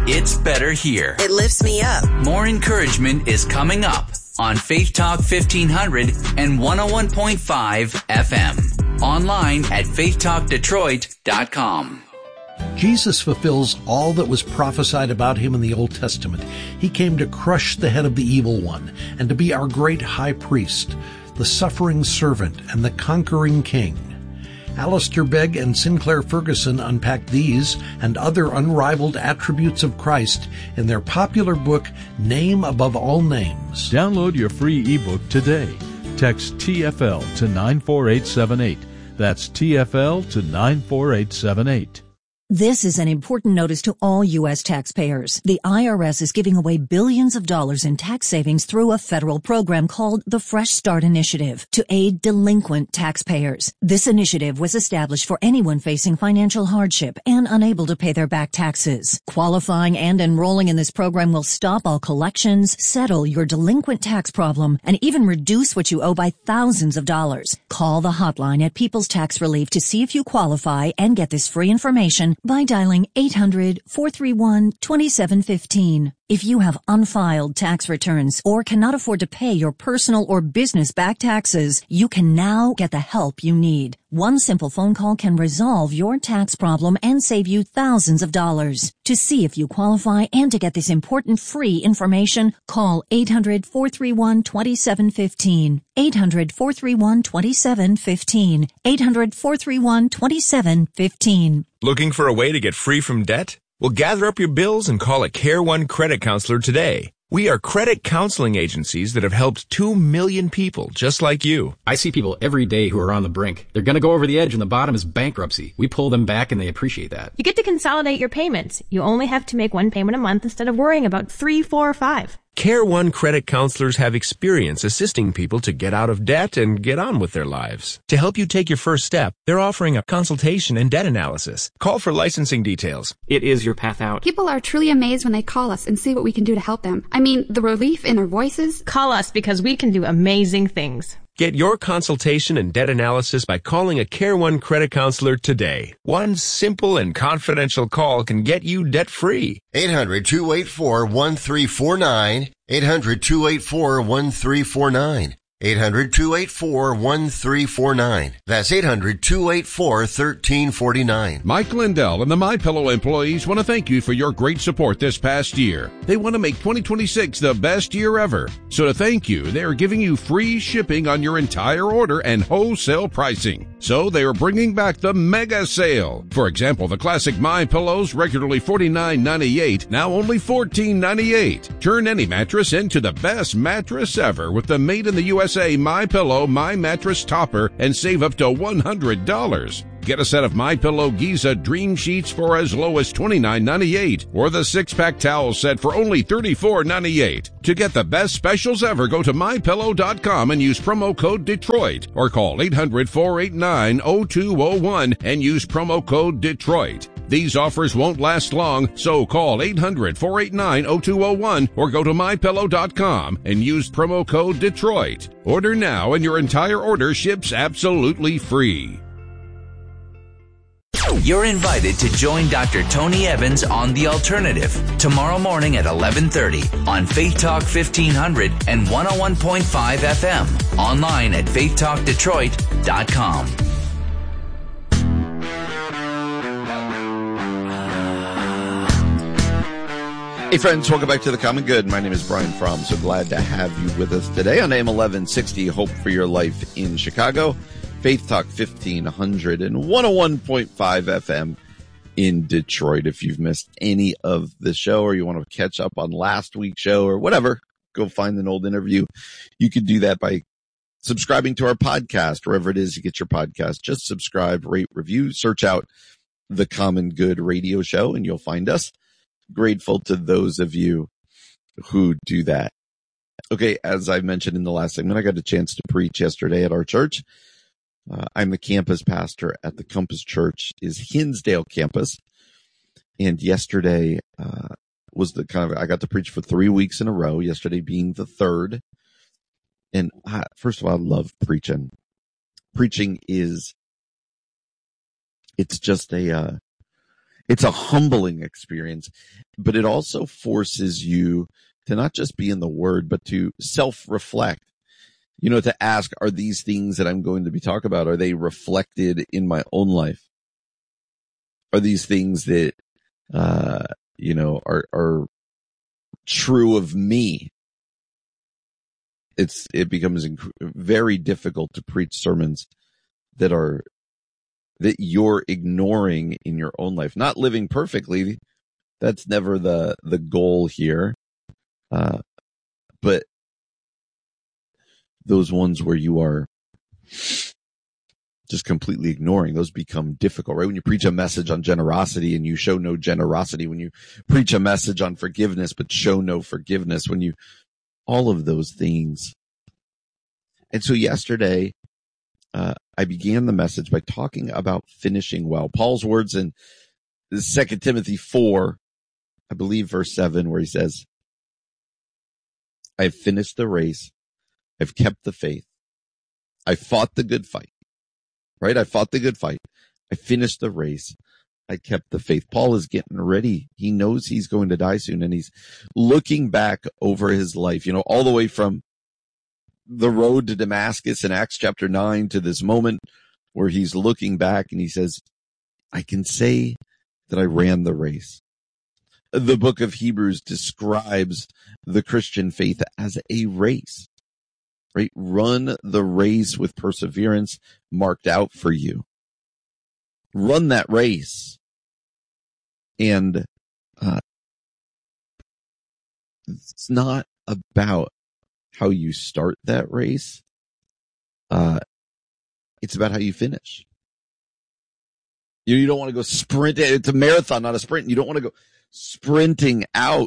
It's better here. It lifts me up. More encouragement is coming up on Faith Talk 1500 and 101.5 FM. Online at faithtalkdetroit.com. Jesus fulfills all that was prophesied about him in the Old Testament. He came to crush the head of the evil one and to be our great high priest, the suffering servant and the conquering king. Alistair Begg and Sinclair Ferguson unpack these and other unrivaled attributes of Christ in their popular book, Name Above All Names. Download your free ebook today. Text TFL to 94878. That's TFL to 94878. This is an important notice to all U.S. taxpayers. The IRS is giving away billions of dollars in tax savings through a federal program called the Fresh Start Initiative to aid delinquent taxpayers. This initiative was established for anyone facing financial hardship and unable to pay their back taxes. Qualifying and enrolling in this program will stop all collections, settle your delinquent tax problem, and even reduce what you owe by thousands of dollars. Call the hotline at People's Tax Relief to see if you qualify and get this free information by dialing 800-431-2715. If you have unfiled tax returns or cannot afford to pay your personal or business back taxes, you can now get the help you need. One simple phone call can resolve your tax problem and save you thousands of dollars. To see if you qualify and to get this important free information, call 800-431-2715. 800-431-2715. 800-431-2715. Looking for a way to get free from debt? Well, gather up your bills and call a Care One credit counselor today. We are credit counseling agencies that have helped 2 million people just like you. I see people every day who are on the brink. They're going to go over the edge and the bottom is bankruptcy. We pull them back and they appreciate that. You get to consolidate your payments. You only have to make one payment a month instead of worrying about 3, 4, or 5. Care One credit counselors have experience assisting people to get out of debt and get on with their lives. To help you take your first step, they're offering a consultation and debt analysis. Call for licensing details. It is your path out. People are truly amazed when they call us and see what we can do to help them. I mean, the relief in their voices. Call us because we can do amazing things. Get your consultation and debt analysis by calling a Care One credit counselor today. One simple and confidential call can get you debt-free. 800-284-1349. 800-284-1349. 800-284-1349. That's 800-284-1349. Mike Lindell and the MyPillow employees want to thank you for your great support this past year. They want to make 2026 the best year ever. So to thank you, they are giving you free shipping on your entire order and wholesale pricing. So they are bringing back the mega sale. For example, the classic MyPillows, regularly $49.98, now only $14.98. Turn any mattress into the best mattress ever with the made in the USA MyPillow My Mattress Topper and save up to $100. Get a set of MyPillow Giza Dream Sheets for as low as $29.98 or the 6-pack towel set for only $34.98. To get the best specials ever, go to MyPillow.com and use promo code Detroit or call 800-489-0201 and use promo code Detroit. These offers won't last long, so call 800-489-0201 or go to MyPillow.com and use promo code Detroit. Order now and your entire order ships absolutely free. You're invited to join Dr. Tony Evans on The Alternative tomorrow morning at 11:30 on Faith Talk 1500 and 101.5 FM. Online at faithtalkdetroit.com. Hey friends, welcome back to The Common Good. My name is Brian Fromm. So glad to have you with us today on AM 1160, Hope for Your Life in Chicago, Faith Talk 1500 and 101.5 FM in Detroit. If you've missed any of the show or you want to catch up on last week's show or whatever, go find an old interview. You can do that by subscribing to our podcast, wherever it is you get your podcast. Just subscribe, rate, review, search out The Common Good Radio Show and you'll find us. Grateful to those of you who do that. Okay, as I mentioned in the last segment, I got a chance to preach yesterday at our church. I'm the campus pastor at the Compass Church is Hinsdale campus. And yesterday was I got to preach for 3 weeks in a row, yesterday being the third. And first of all, I love preaching. Preaching it's It's a humbling experience, but it also forces you to not just be in the Word, but to self-reflect. To ask, are these things that I'm going to be talking about, are they reflected in my own life? Are these things that, are true of me? It becomes very difficult to preach sermons that you're ignoring in your own life. Not living perfectly. That's never the goal here. But those ones where you are just completely ignoring, those become difficult, right? When you preach a message on generosity and you show no generosity, when you preach a message on forgiveness but show no forgiveness, all of those things. And so yesterday, I began the message by talking about finishing well. Paul's words in 2 Timothy 4, I believe verse 7, where he says, I have finished the race. I've kept the faith. I fought the good fight, right? I fought the good fight. I finished the race. I kept the faith. Paul is getting ready. He knows he's going to die soon, and he's looking back over his life, all the way from the road to Damascus in Acts chapter 9 to this moment where he's looking back and he says, I can say that I ran the race. The book of Hebrews describes the Christian faith as a race. Right? Run the race with perseverance marked out for you. Run that race. And it's not about how you start that race. It's about how you finish. You don't want to go sprint. It's a marathon, not a sprint. You don't want to go sprinting out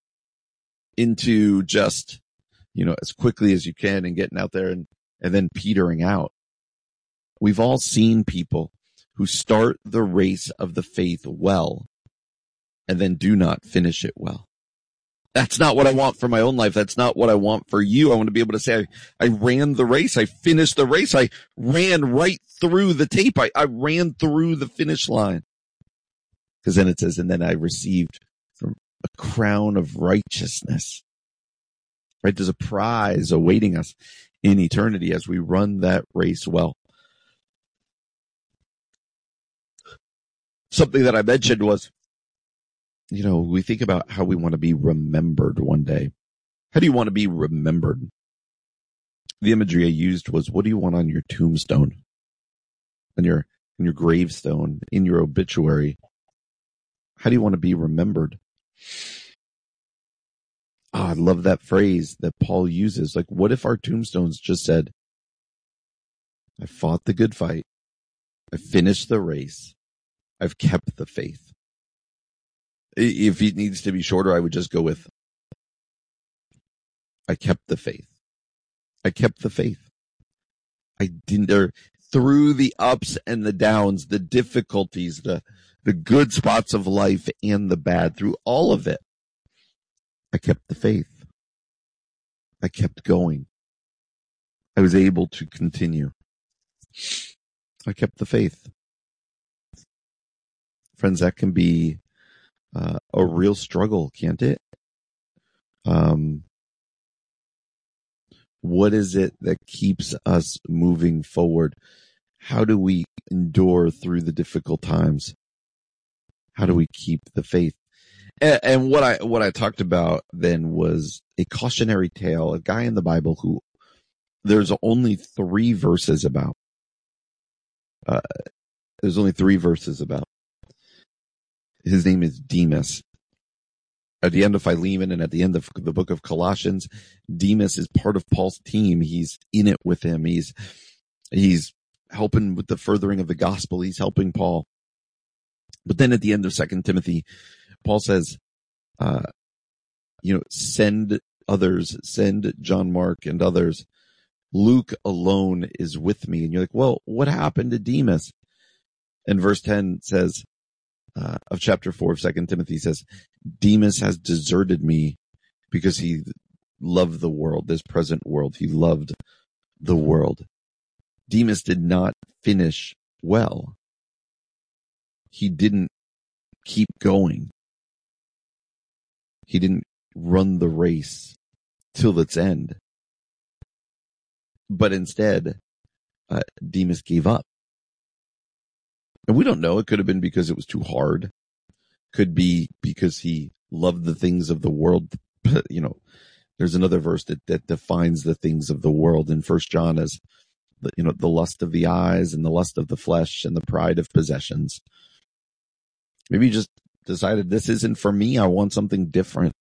into just as quickly as you can and getting out there and then petering out. We've all seen people who start the race of the faith well and then do not finish it well. That's not what I want for my own life. That's not what I want for you. I want to be able to say, I ran the race. I finished the race. I ran right through the tape. I ran through the finish line. Because then it says, and then I received a crown of righteousness. Right? There's a prize awaiting us in eternity as we run that race well. Something that I mentioned was, we think about how we want to be remembered one day. How do you want to be remembered? The imagery I used was, what do you want on your tombstone? On your gravestone, in your obituary? How do you want to be remembered? I love that phrase that Paul uses. Like, what if our tombstones just said, I fought the good fight. I finished the race. I've kept the faith. If it needs to be shorter, I would just go with, I kept the faith. I kept the faith. I didn't, through the ups and the downs, the difficulties, the good spots of life and the bad, through all of it, I kept the faith. I kept going. I was able to continue. I kept the faith. Friends, that can be a real struggle, can't it? What is it that keeps us moving forward? How do we endure through the difficult times? How do we keep the faith? And what I talked about then was a cautionary tale, a guy in the Bible who there's only 3 verses about. There's only 3 verses about. His name is Demas. At the end of Philemon and at the end of the book of Colossians, Demas is part of Paul's team. He's in it with him. He's helping with the furthering of the gospel. He's helping Paul. But then at the end of 2 Timothy, Paul says, send others, send John Mark and others. Luke alone is with me. And you're like, well, what happened to Demas? And verse 10 says, of chapter 4 of 2 Timothy says, Demas has deserted me because he loved the world, this present world. He loved the world. Demas did not finish well. He didn't keep going. He didn't run the race till its end. But instead, Demas gave up. And we don't know. It could have been because it was too hard. Could be because he loved the things of the world. You know, there's another verse that defines the things of the world in 1 John as, the lust of the eyes and the lust of the flesh and the pride of possessions. Maybe he just decided, this isn't for me. I want something different.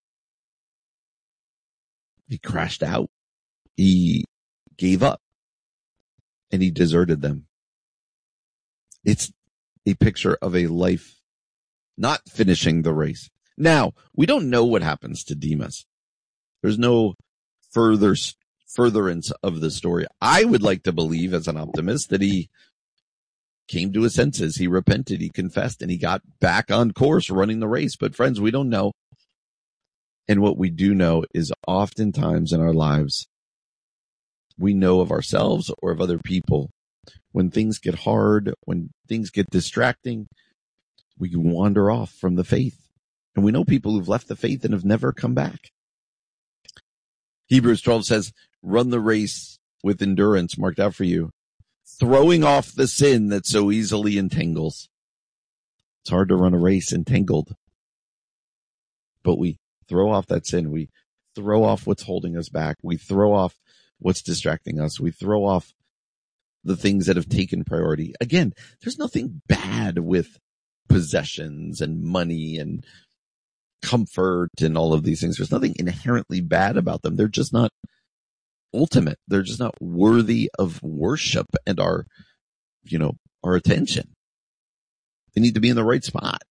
He crashed out. He gave up. And he deserted them. It's a picture of a life not finishing the race. Now, we don't know what happens to Demas. There's no furtherance of the story. I would like to believe, as an optimist, that he came to his senses, he repented, he confessed, and he got back on course running the race. But friends, we don't know. And what we do know is oftentimes in our lives, we know of ourselves or of other people, when things get hard, when things get distracting, we wander off from the faith. And we know people who've left the faith and have never come back. Hebrews 12 says, run the race with endurance marked out for you, throwing off the sin that so easily entangles. It's hard to run a race entangled. But we throw off that sin. We throw off what's holding us back. We throw off what's distracting us. We throw off the things that have taken priority. Again, there's nothing bad with possessions and money and comfort and all of these things. There's nothing inherently bad about them. They're just not ultimate. They're just not worthy of worship and our attention. They need to be in the right spot.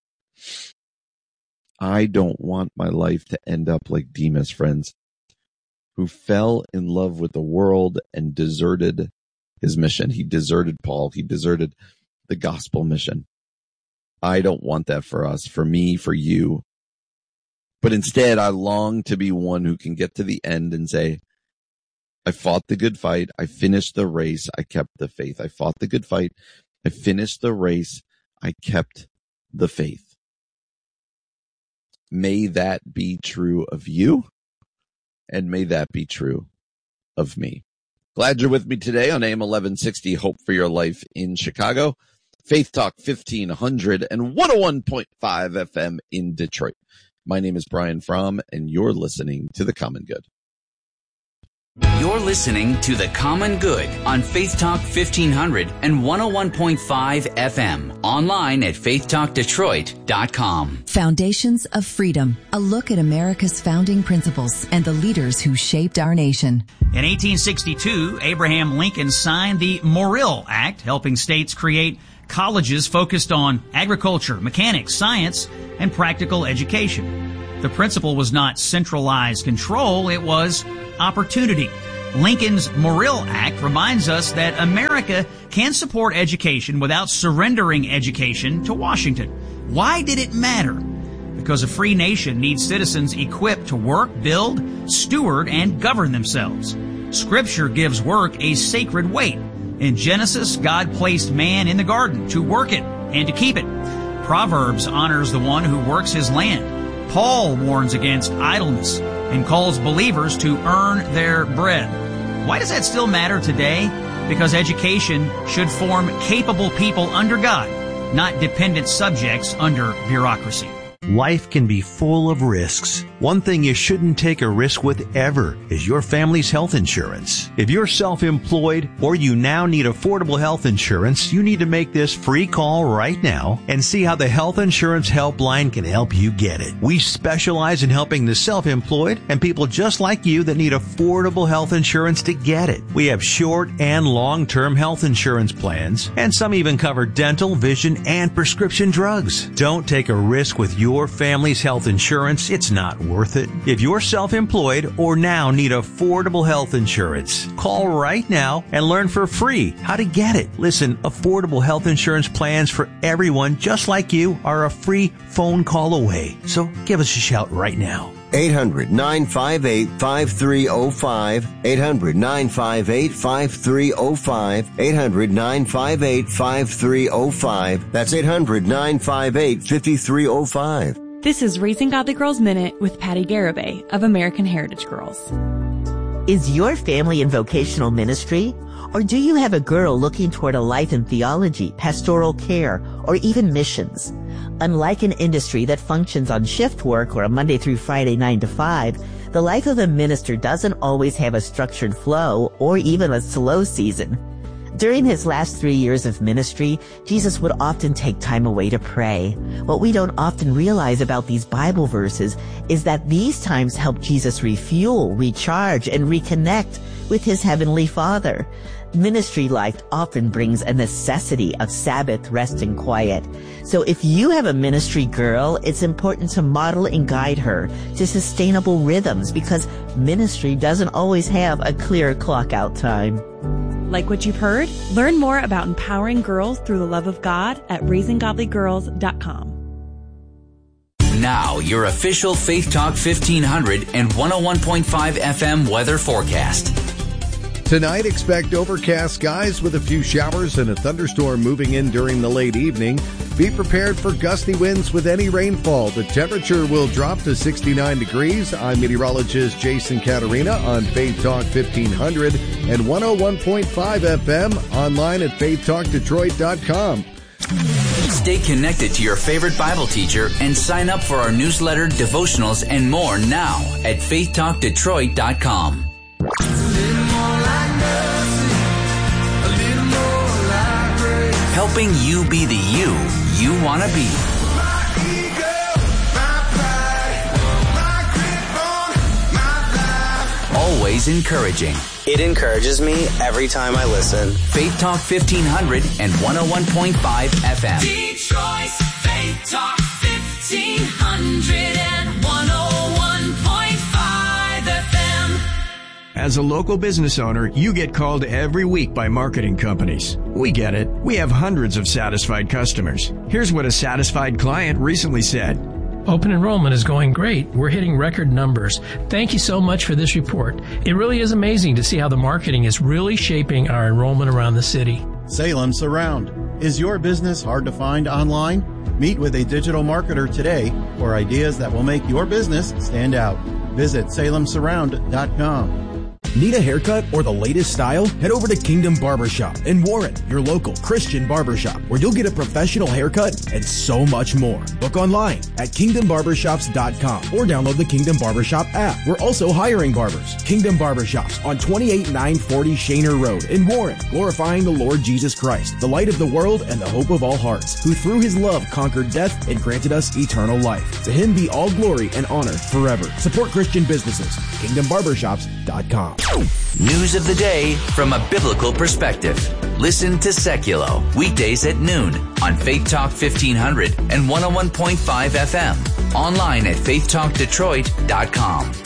I don't want my life to end up like Demas, friends, who fell in love with the world and deserted his mission. He deserted Paul. He deserted the gospel mission. I don't want that for us, for me, for you. But instead, I long to be one who can get to the end and say, I fought the good fight. I finished the race. I kept the faith. I fought the good fight. I finished the race. I kept the faith. May that be true of you, and may that be true of me. Glad you're with me today on AM 1160, Hope for Your Life in Chicago, Faith Talk 1500 and 101.5 FM in Detroit. My name is Brian Fromm, and you're listening to The Common Good. You're listening to The Common Good on Faith Talk 1500 and 101.5 FM. Online at faithtalkdetroit.com. Foundations of Freedom. A look at America's founding principles and the leaders who shaped our nation. In 1862, Abraham Lincoln signed the Morrill Act, helping states create colleges focused on agriculture, mechanics, science, and practical education. The principle was not centralized control, it was opportunity. Lincoln's Morrill Act reminds us that America can support education without surrendering education to Washington. Why did it matter? Because a free nation needs citizens equipped to work, build, steward, and govern themselves. Scripture gives work a sacred weight. In Genesis, God placed man in the garden to work it and to keep it. Proverbs honors the one who works his land. Paul warns against idleness and calls believers to earn their bread. Why does that still matter today? Because education should form capable people under God, not dependent subjects under bureaucracy. Life can be full of risks. One thing you shouldn't take a risk with ever is your family's health insurance. If you're self-employed or you now need affordable health insurance, you need to make this free call right now and see how the Health Insurance Helpline can help you get it. We specialize in helping the self-employed and people just like you that need affordable health insurance to get it. We have short and long-term health insurance plans, and some even cover dental, vision, and prescription drugs. Don't take a risk with your family's health insurance. It's not worth it. If you're self-employed or now need affordable health insurance, call right now and learn for free how to get it. Listen, affordable health insurance plans for everyone just like you are a free phone call away. So give us a shout right now. 800-958-5305. 800-958-5305. 800-958-5305. That's 800-958-5305. This is Raising Godly Girls Minute with Patty Garibay of American Heritage Girls. Is your family in vocational ministry? Or do you have a girl looking toward a life in theology, pastoral care, or even missions? Unlike an industry that functions on shift work or a Monday through Friday 9 to 5, the life of a minister doesn't always have a structured flow or even a slow season. During his last 3 years of ministry, Jesus would often take time away to pray. What we don't often realize about these Bible verses is that these times help Jesus refuel, recharge, and reconnect with his heavenly Father. Ministry life often brings a necessity of Sabbath rest and quiet. So if you have a ministry girl, it's important to model and guide her to sustainable rhythms because ministry doesn't always have a clear clock out time. Like what you've heard? Learn more about empowering girls through the love of God at raisinggodlygirls.com. Now, your official Faith Talk 1500 and 101.5 FM weather forecast. Tonight, expect overcast skies with a few showers and a thunderstorm moving in during the late evening. Be prepared for gusty winds with any rainfall. The temperature will drop to 69 degrees. I'm meteorologist Jason Caterina on Faith Talk 1500 and 101.5 FM, online at faithtalkdetroit.com. Stay connected to your favorite Bible teacher and sign up for our newsletter, devotionals, and more now at faithtalkdetroit.com. Helping you be the you want to be. Always encouraging. It encourages me every time I listen. Faith Talk 1500 and 101.5 FM. Detroit's Faith Talk 1500 and 101.5 FM. As a local business owner, you get called every week by marketing companies. We get it. We have hundreds of satisfied customers. Here's what a satisfied client recently said. Open enrollment is going great. We're hitting record numbers. Thank you so much for this report. It really is amazing to see how the marketing is really shaping our enrollment around the city. Salem Surround. Is your business hard to find online? Meet with a digital marketer today for ideas that will make your business stand out. Visit salemsurround.com. Need a haircut or the latest style? Head over to Kingdom Barbershop in Warren, your local Christian barbershop, where you'll get a professional haircut and so much more. Book online at kingdombarbershops.com or download the Kingdom Barbershop app. We're also hiring barbers. Kingdom Barbershops on 28940 Shaner Road in Warren, glorifying the Lord Jesus Christ, the light of the world and the hope of all hearts, who through his love conquered death and granted us eternal life. To him be all glory and honor forever. Support Christian businesses. KingdomBarbershops.com. News of the day from a biblical perspective. Listen to Seculo weekdays at noon on Faith Talk 1500 and 101.5 FM. Online at faithtalkdetroit.com.